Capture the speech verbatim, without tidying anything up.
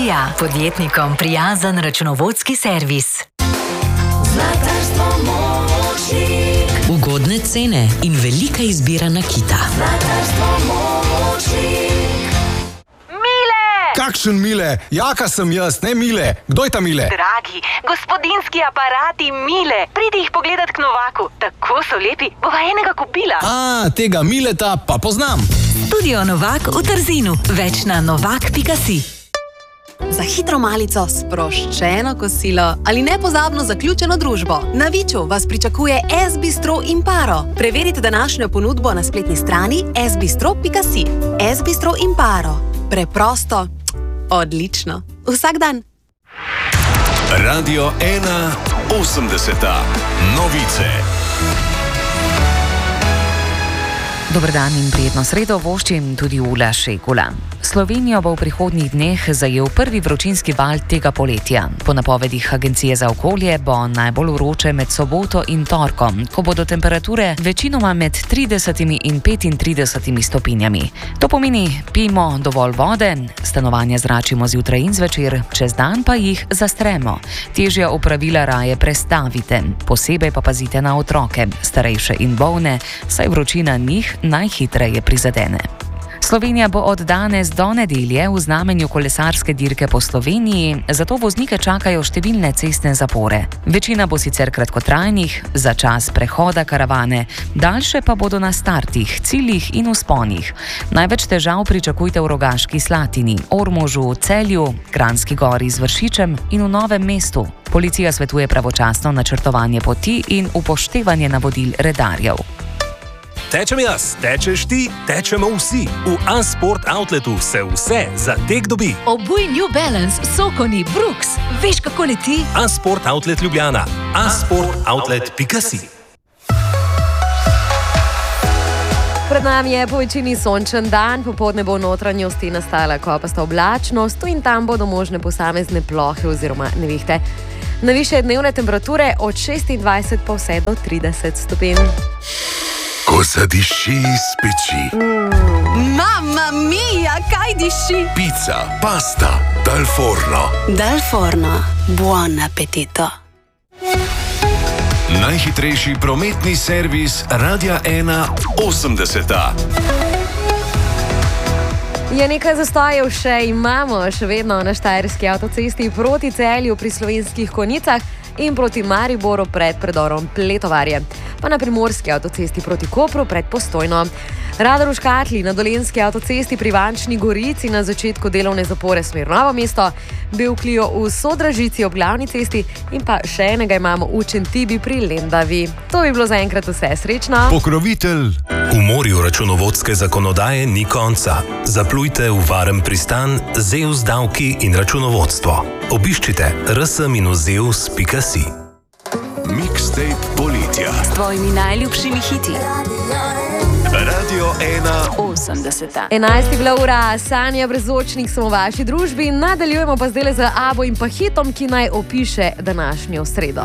Ilija, podjetnikom prijazen računovodski servis. Ugodne cene in velika izbira nakita. Kakšen Mile? Jaka sem jaz, ne Mile. Kdo je ta Mile? Dragi, gospodinski aparati Mile. Pridi jih pogledat k Novaku. Tako so lepi, bova enega kupila. A, tega Mileta pa poznam. Studio Novak v Trzinu. Več na novak pika si. Za hitro malico, sproščeno kosilo ali nepozabno zaključeno družbo. Na Viču vas pričakuje S Bistro Imparo. Preverite današnjo ponudbo na spletni strani s bistro pika si. S Bistro Imparo. Preprosto, odlično. Vsak dan. Radio ena osemdeseta. Novice. Dober dan in prijetno sredo voščim tudi Ula Šegula. Slovenijo bo v prihodnjih dneh zajel prvi vročinski val tega poletja. Po napovedih Agencije za okolje bo najbolj vroče med soboto in torkom, ko bodo temperature večinoma med tridesetimi in petintridesetimi stopinjami. To pomeni, pijmo dovolj vode, stanovanja zračimo zjutraj in zvečer, čez dan pa jih zastremo. Težja opravila raje prestavite, posebej pa pazite na otroke, starejše in bolne, saj vročina njih najhitreje prizadene. Slovenija bo od danes do nedelje v znamenju kolesarske dirke po Sloveniji, zato voznike čakajo številne cestne zapore. Večina bo sicer kratkotrajnih, za čas prehoda karavane, daljše pa bodo na startih, ciljih in vzponih. Največ težav pričakujte v Rogaški Slatini, Ormožu, Celju, Kranjski Gori z Vršičem in v Novem mestu. Policija svetuje pravočasno načrtovanje poti in upoštevanje navodil redarjev. Tečem jaz, tečeš ti, tečemo vsi. V Unsport Outletu se vse za tek dobi. Obuj New Balance, Sokoni, Brooks. Veš, kako leti? Unsport Outlet Ljubljana. unsport outlet pika si. Pred nami je po večini sončen dan, popoldne bo v notranjosti nastala kopasta oblačnost, tu in tam bodo možne posamezne plohe oziroma nevihte. Najvišje dnevne temperature od šestindvajset pa vse do trideset stopinj. Ko zadiši iz peči. Mm. Mamma mia, kaj diši? Pizza, pasta, dal forno. Dal forno, buon appetito. Najhitrejši prometni servis Radia ena osemdeseta. Je nekaj zastojev še imamo, še vedno na Štajerski avtocesti proti Celju pri Slovenskih Konjicah in proti Mariboru pred predorom Pletovarje, pa na Primorski avtocesti proti Kopru pred Postojno. Radar v Škatli na Dolenjski avtocesti pri Vančni Gorici na začetku delovne zapore smer Novo mesto, bil Clio v Sodražici ob glavni cesti in pa še enega imamo v Čentibi pri Lendavi. To bi bilo zaenkrat vse, srečno. Pokrovitelj. V morju računovodske zakonodaje ni konca. Zaplujte v varen pristan Zeus davki in računovodstvo. Obiščite r s dash zeus pika si. Mixtape poletja. S tvojimi najljubšimi hiti. Radio ena osemdeseta. enajsta je bila ura, Sanja Brezočnik smo v vaši družbi, nadaljujemo pa zdaj z Abo in pa hitom, ki naj opiše današnjo sredo.